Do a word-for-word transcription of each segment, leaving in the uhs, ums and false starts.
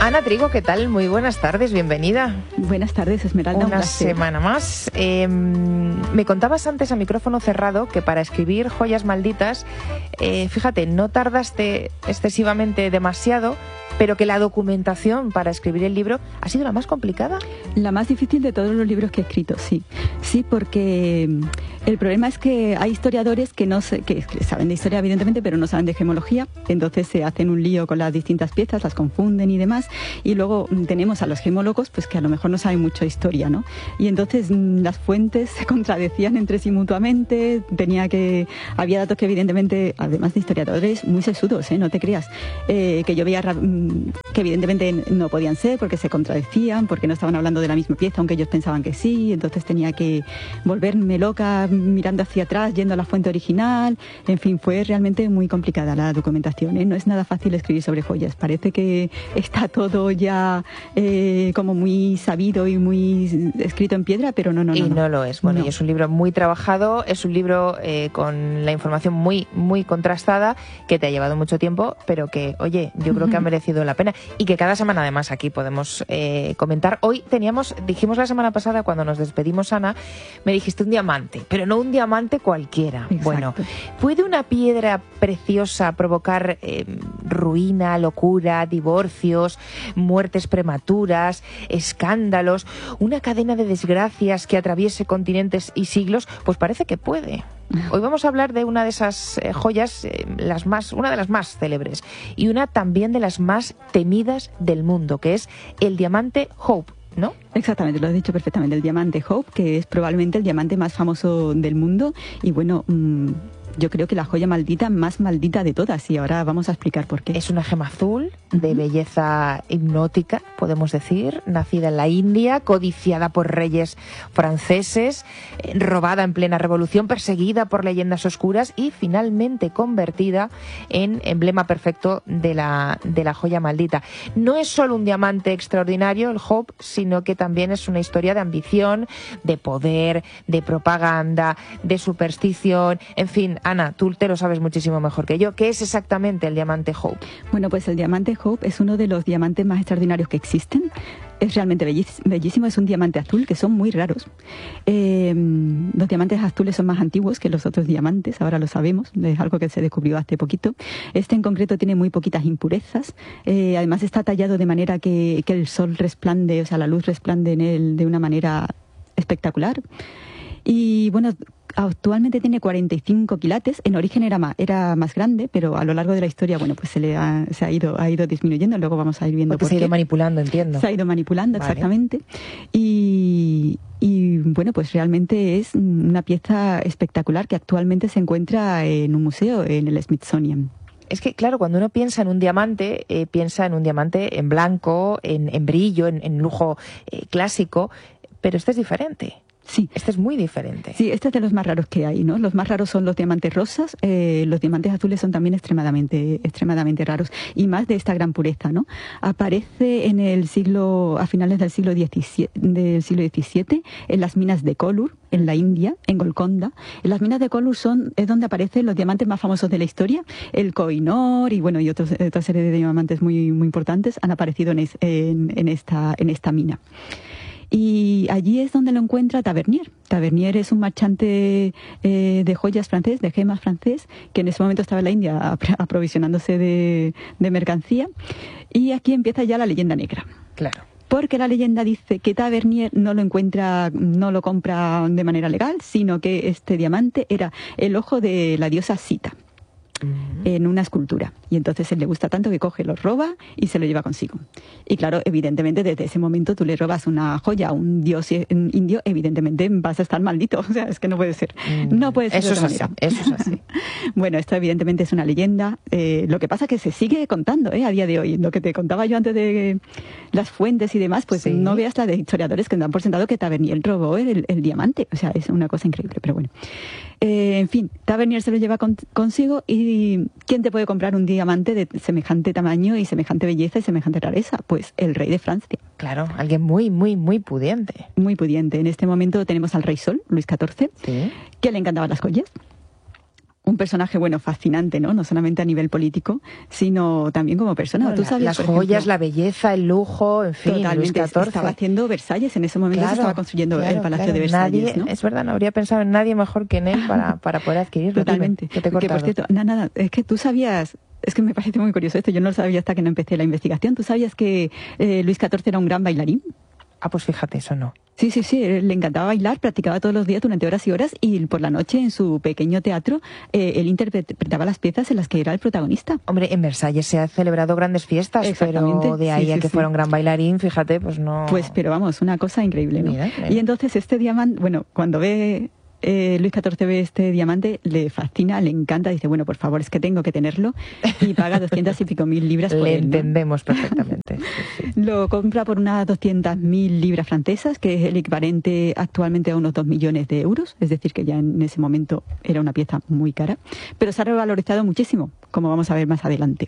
Ana Trigo, ¿qué tal? Muy buenas tardes, bienvenida. Buenas tardes, Esmeralda. Una semana más. Eh, me contabas antes a micrófono cerrado que para escribir Joyas Malditas, eh, fíjate, no tardaste excesivamente demasiado, pero que la documentación para escribir el libro ha sido la más complicada. La más difícil de todos los libros que he escrito, sí. Sí, porque el problema es que hay historiadores que no sé, que saben de historia evidentemente, pero no saben de gemología, entonces se hacen un lío con las distintas piezas, las confunden y demás, y luego tenemos a los gemólogos pues que a lo mejor no saben mucho de historia, ¿no? Y entonces las fuentes se contradecían entre sí mutuamente, tenía que había datos que evidentemente, además de historiadores muy sesudos, ¿eh? No te creas, eh, que yo veía que evidentemente no podían ser porque se contradecían, porque no estaban hablando de la misma pieza, aunque ellos pensaban que sí, entonces tenía que volverme loca mirando hacia atrás, yendo a la fuente original. En fin, fue realmente muy complicada la documentación, ¿eh? No es nada fácil escribir sobre joyas, parece que está todo ya eh, como muy sabido y muy escrito en piedra, pero no, no, no. Y no, no lo es. Bueno, no. Y es un libro muy trabajado, es un libro eh, con la información muy, muy contrastada, que te ha llevado mucho tiempo, pero que, oye, yo creo que ha merecido la pena y que cada semana además aquí podemos eh, comentar. Hoy teníamos, dijimos la semana pasada cuando nos despedimos, Ana, me dijiste un diamante, pero no un diamante cualquiera. Exacto. Bueno, ¿puede una piedra preciosa provocar eh, ruina, locura, divorcios, muertes prematuras, escándalos, una cadena de desgracias que atraviese continentes y siglos? Pues parece que puede. Hoy vamos a hablar de una de esas eh, joyas, eh, las más, una de las más célebres y una también de las más temidas del mundo, que es el diamante Hope, ¿no? Exactamente, lo has dicho perfectamente, el diamante Hope, que es probablemente el diamante más famoso del mundo y bueno, mmm, yo creo que la joya maldita más maldita de todas y ahora vamos a explicar por qué. Es una gema azul de belleza hipnótica, podemos decir, nacida en la India, codiciada por reyes franceses, eh, robada en plena revolución, perseguida por leyendas oscuras y finalmente convertida en emblema perfecto de la, de la joya maldita. No es solo un diamante extraordinario, el Hope, sino que también es una historia de ambición, de poder, de propaganda, de superstición, en fin. Ana, tú te lo sabes muchísimo mejor que yo. ¿Qué es exactamente el diamante Hope? Bueno, pues el diamante Hope es uno de los diamantes más extraordinarios que existen. Es realmente bellísimo, es un diamante azul que son muy raros. Eh, los diamantes azules son más antiguos que los otros diamantes, ahora lo sabemos, es algo que se descubrió hace poquito. Este en concreto tiene muy poquitas impurezas, eh, además está tallado de manera que, que el sol resplande, o sea, la luz resplande en él de una manera espectacular. Y bueno, actualmente tiene cuarenta y cinco quilates, en origen era más, era más grande, pero a lo largo de la historia, bueno, pues se le ha, se ha ido, ha ido disminuyendo, luego vamos a ir viendo Porque por se ha ido qué. manipulando, entiendo. Se ha ido manipulando, Vale. Exactamente. Y, y bueno, pues realmente es una pieza espectacular que actualmente se encuentra en un museo, en el Smithsonian. Es que, claro, cuando uno piensa en un diamante, eh, piensa en un diamante en blanco, en, en brillo, en, en lujo eh, clásico, pero este es diferente. Sí. Este es muy diferente. Sí, este es de los más raros que hay, ¿no? Los más raros son los diamantes rosas, eh, los diamantes azules son también extremadamente, extremadamente raros y más de esta gran pureza, ¿no? Aparece en el siglo, a finales del siglo diecisiete, del siglo diecisiete, en las minas de Kollur, en la India, en Golconda. En las minas de Kollur son, es donde aparecen los diamantes más famosos de la historia, el Koh-i-Noor y bueno, y otros, otra serie de diamantes muy, muy importantes han aparecido en, es, en, en esta, en esta mina. Y allí es donde lo encuentra Tavernier. Tavernier es un marchante eh, de joyas francés, de gemas francés, que en ese momento estaba en la India ap- aprovisionándose de, de mercancía. Y aquí empieza ya la leyenda negra. Claro. Porque la leyenda dice que Tavernier no lo encuentra, no lo compra de manera legal, sino que este diamante era el ojo de la diosa Sita en una escultura. Y entonces él le gusta tanto que coge, lo roba y se lo lleva consigo. Y claro, evidentemente desde ese momento tú le robas una joya a un dios indio, evidentemente vas a estar maldito. O sea, es que no puede ser. No puede ser eso de otra es manera. Así, eso es así. Bueno, esto evidentemente es una leyenda. Eh, lo que pasa es que se sigue contando eh, a día de hoy. Lo que te contaba yo antes de las fuentes y demás, pues sí. No veas la de historiadores que dan por sentado que Tavernier robó el, el diamante. O sea, es una cosa increíble, pero bueno. Eh, en fin, Tavernier se lo lleva con, consigo y ¿quién te puede comprar un diamante de semejante tamaño y semejante belleza y semejante rareza? Pues el rey de Francia. Claro, alguien muy, muy, muy pudiente. Muy pudiente. En este momento tenemos al rey Sol, Luis catorce, ¿sí? Que le encantaban las joyas. un personaje, bueno, fascinante, ¿no? No solamente a nivel político, sino también como persona. Bueno, ¿Tú sabes, las por joyas, ejemplo, la belleza, el lujo, en fin, totalmente, Luis catorce. Estaba haciendo Versalles, en ese momento Claro, se estaba construyendo claro, el Palacio claro. de Versalles, Nadie, ¿no? es verdad, no habría pensado en nadie mejor que en él para, para poder adquirirlo. Totalmente. Dime, que te he Que, por cortado. cierto, nada, nada, es que tú sabías... Es que me parece muy curioso esto, yo no lo sabía hasta que no empecé la investigación. ¿Tú sabías que eh, Luis catorce era un gran bailarín? Ah, pues fíjate, eso no. Sí, sí, sí, le encantaba bailar, practicaba todos los días durante horas y horas y por la noche en su pequeño teatro eh, él interpretaba las piezas en las que era el protagonista. Hombre, en Versalles se han celebrado grandes fiestas, pero de ahí sí, a sí, que sí. fuera un gran bailarín, fíjate, pues no... Pues, pero vamos, una cosa increíble, ¿no? Mira, mira. Y entonces este diamante, bueno, cuando ve... Eh, Luis catorce ve este diamante, le fascina, le encanta, dice, bueno, por favor, es que tengo que tenerlo, y paga doscientas y pico mil libras por Le él, ¿no? entendemos perfectamente. Sí, sí. Lo compra por unas doscientas mil libras francesas, que es el equivalente actualmente a unos dos millones de euros, es decir, que ya en ese momento era una pieza muy cara, pero se ha revalorizado muchísimo, como vamos a ver más adelante.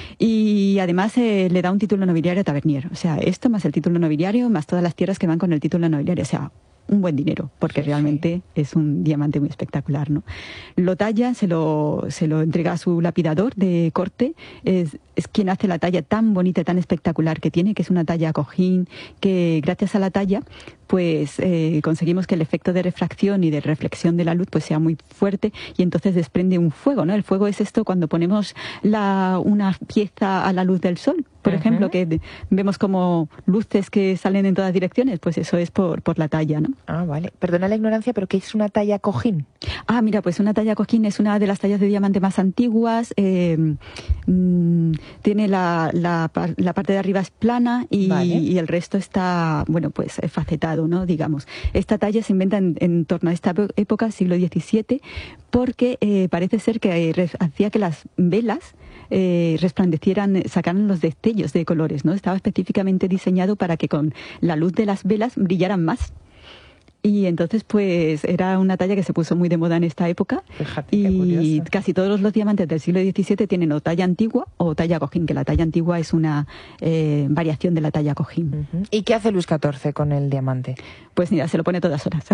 Y además eh, le da un título nobiliario a Tavernier, o sea, esto más el título nobiliario, más todas las tierras que van con el título nobiliario, o sea, un buen dinero, porque sí, realmente sí. es un diamante muy espectacular, ¿no? Lo talla, se lo, se lo entrega a su lapidador de corte, es, es quien hace la talla tan bonita y tan espectacular que tiene, que es una talla a cojín, que gracias a la talla pues eh, conseguimos que el efecto de refracción y de reflexión de la luz pues sea muy fuerte y entonces desprende un fuego, ¿no? El fuego es esto cuando ponemos la, una pieza a la luz del sol, por uh-huh. ejemplo, que de, vemos como luces que salen en todas direcciones, pues eso es por, por la talla, ¿no? Ah, vale. Perdona la ignorancia, pero ¿qué es una talla cojín? Ah, mira, pues una talla cojín es una de las tallas de diamante más antiguas, eh, mmm, tiene la, la, la parte de arriba es plana y, vale. y el resto está, bueno, pues facetado, ¿no? Digamos. Esta talla se inventa en, en torno a esta época, siglo diecisiete, porque eh, parece ser que eh, hacía que las velas eh, resplandecieran, sacaran los destellos de colores, ¿no? Estaba específicamente diseñado para que con la luz de las velas brillaran más. Y entonces, pues, era una talla que se puso muy de moda en esta época. Fíjate, y casi todos los diamantes del siglo diecisiete tienen o talla antigua o talla cojín, que la talla antigua es una eh, variación de la talla cojín. Uh-huh. ¿Y qué hace Luis catorce con el diamante? Pues mira, se lo pone a todas horas.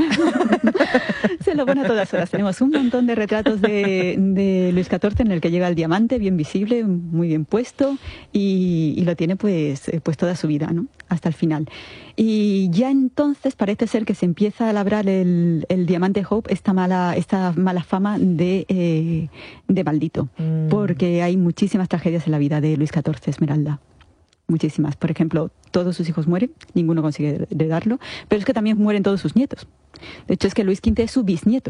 Se lo pone a todas horas. Tenemos un montón de retratos de, de Luis catorce en el que llega el diamante bien visible, muy bien puesto, y, y lo tiene pues, pues toda su vida, ¿no? Hasta el final. Y ya entonces parece ser que se empieza a labrar el, el diamante Hope esta mala, esta mala fama de, eh, de maldito, mm. porque hay muchísimas tragedias en la vida de Luis catorce, Esmeralda. Muchísimas. Por ejemplo, todos sus hijos mueren, ninguno consigue heredarlo, pero es que también mueren todos sus nietos. De hecho, es que Luis quince es su bisnieto.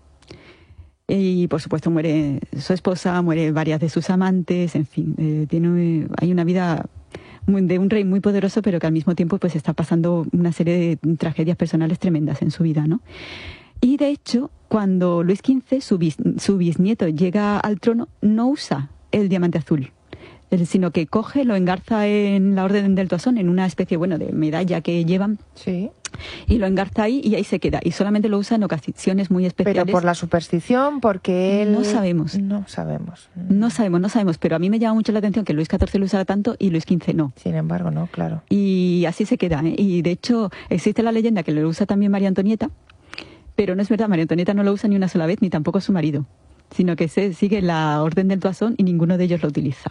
Y, por supuesto, muere su esposa, muere varias de sus amantes, en fin, eh, tiene, hay una vida de un rey muy poderoso, pero que al mismo tiempo pues está pasando una serie de tragedias personales tremendas en su vida, ¿no? Y, de hecho, cuando Luis quince, su, bis, su bisnieto, llega al trono, no usa el diamante azul, sino que coge, lo engarza en la Orden del Toisón, en una especie, bueno, de medalla que llevan. Sí. Y lo engarza ahí y ahí se queda. Y solamente lo usa en ocasiones muy especiales. ¿Pero por la superstición? Porque él... No sabemos. No sabemos. No sabemos, no sabemos. Pero a mí me llama mucho la atención que Luis catorce lo usaba tanto y Luis quince no. Sin embargo, no, claro. Y así se queda, ¿eh? Y de hecho existe la leyenda que lo usa también María Antonieta, pero no es verdad, María Antonieta no lo usa ni una sola vez, ni tampoco su marido, sino que se sigue la Orden del Toisón y ninguno de ellos lo utiliza.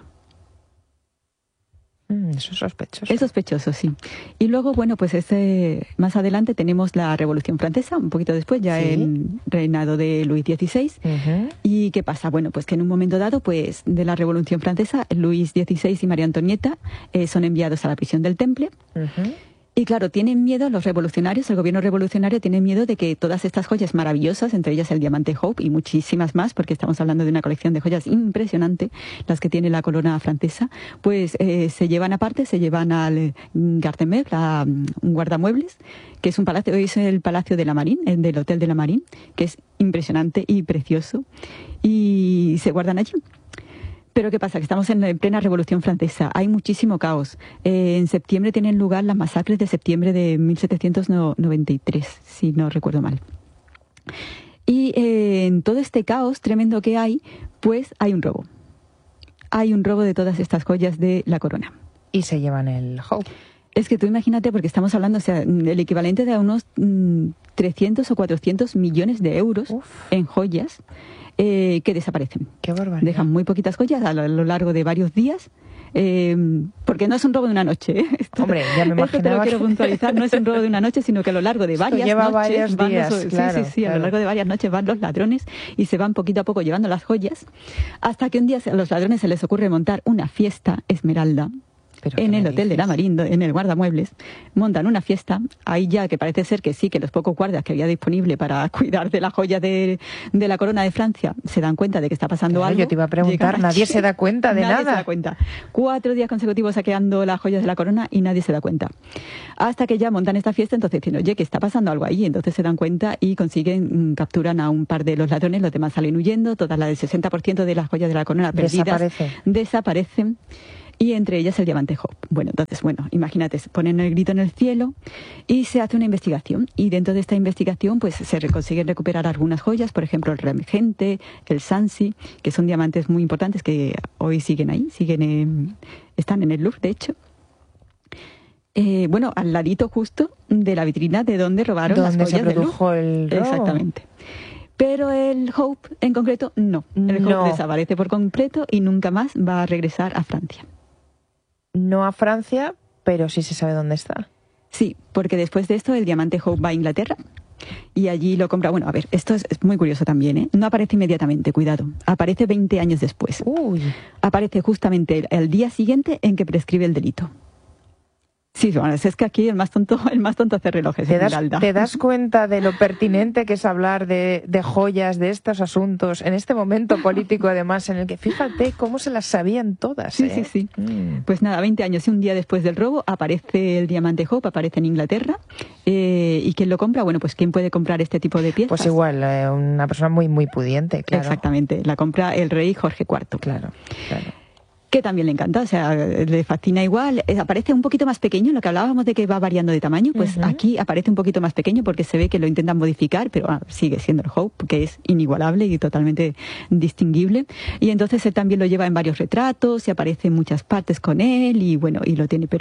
Mm, eso es sospechoso. Es sospechoso, sí. Y luego, bueno, pues ese, más adelante tenemos la Revolución Francesa, un poquito después, ya ¿Sí? en reinado de Luis dieciséis. Uh-huh. ¿Y qué pasa? Bueno, pues que en un momento dado, pues de la Revolución Francesa, Luis dieciséis y María Antonieta eh, son enviados a la prisión del Temple. Uh-huh. Y claro, tienen miedo los revolucionarios, el gobierno revolucionario tiene miedo de que todas estas joyas maravillosas, entre ellas el diamante Hope y muchísimas más, porque estamos hablando de una colección de joyas impresionante, las que tiene la corona francesa, pues eh, se llevan aparte, se llevan al Garde-Meuble, a un guardamuebles, que es un palacio, es el Palacio de la Marine, el del Hotel de la Marine, que es impresionante y precioso, y se guardan allí. Pero ¿qué pasa? Que estamos en plena Revolución Francesa. Hay muchísimo caos. Eh, en septiembre tienen lugar las masacres de septiembre de mil setecientos noventa y tres, si no recuerdo mal. Y eh, en todo este caos tremendo que hay, pues hay un robo. Hay un robo de todas estas joyas de la corona. Y se llevan el Hope. Es que tú imagínate, porque estamos hablando, o sea, el equivalente de a unos mmm, trescientos o cuatrocientos millones de euros Uf. en joyas eh, que desaparecen. Qué barbaridad. Dejan muy poquitas joyas a lo, a lo largo de varios días. Eh, porque no es un robo de una noche, ¿eh? Esto, Hombre, ya me imaginaba. Esto te lo quiero puntualizar, no es un robo de una noche, sino que a lo largo de varias esto lleva noches varios van días, los, claro, sí, sí, sí, claro. a lo largo de varias noches van los ladrones y se van poquito a poco llevando las joyas, hasta que un día a los ladrones se les ocurre montar una fiesta esmeralda. En el hotel de la Marín, en el guardamuebles, montan una fiesta, ahí ya que parece ser que sí, que los pocos guardias que había disponible para cuidar de la joya de, de la corona de Francia se dan cuenta de que está pasando claro, algo. Yo te iba a preguntar, nadie se da cuenta de nadie nada. Nadie se da cuenta. Cuatro días consecutivos saqueando las joyas de la corona y nadie se da cuenta. Hasta que ya montan esta fiesta, entonces dicen, oye, que está pasando algo ahí, entonces se dan cuenta y consiguen, capturan a un par de los ladrones, los demás salen huyendo, todas las del sesenta por ciento de las joyas de la corona perdidas Desaparece. desaparecen. Y entre ellas el diamante Hope. Bueno, entonces, bueno, imagínate, ponen el grito en el cielo y se hace una investigación. Y dentro de esta investigación, pues se consiguen recuperar algunas joyas, por ejemplo, el Regente, el Sancy, que son diamantes muy importantes que hoy siguen ahí, siguen en, están en el Louvre, de hecho. Eh, bueno, al ladito justo de la vitrina de donde robaron las joyas se produjo del el robo. Exactamente. Pero el Hope en concreto, no. El no. Hope desaparece por completo y nunca más va a regresar a Francia. No a Francia, pero sí se sabe dónde está. Sí, porque después de esto el diamante Hope va a Inglaterra y allí lo compra. Bueno, a ver, esto es, es muy curioso también, ¿eh? No aparece inmediatamente, cuidado. Aparece veinte años después. Uy. Aparece justamente el, el día siguiente en que prescribe el delito. Sí, bueno, es que aquí el más tonto, el más tonto hace relojes. ¿Te das, ¿Te das cuenta de lo pertinente que es hablar de, de joyas, de estos asuntos, en este momento político además, en el que fíjate cómo se las sabían todas? Sí, ¿eh? sí, sí. Mm. Pues nada, veinte años y un día después del robo aparece el diamante Hope, aparece en Inglaterra. Eh, ¿Y quién lo compra? Bueno, pues ¿quién puede comprar este tipo de piezas? Pues igual, eh, una persona muy, muy pudiente, claro. Exactamente, la compra el rey Jorge cuarto. Claro, claro. Que también le encanta, o sea, le fascina igual. Aparece un poquito más pequeño, lo que hablábamos de que va variando de tamaño, pues uh-huh. aquí aparece un poquito más pequeño porque se ve que lo intentan modificar, pero bueno, sigue siendo el Hope, que es inigualable y totalmente distinguible. Y entonces él también lo lleva en varios retratos y aparece en muchas partes con él y bueno, y lo tiene. Pero